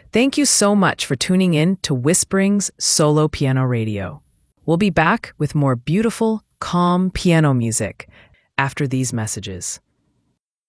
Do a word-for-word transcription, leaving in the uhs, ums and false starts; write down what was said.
Thank you so much for tuning in to Whispering's Solo Piano Radio. We'll be back with more beautiful, calm piano music after these messages.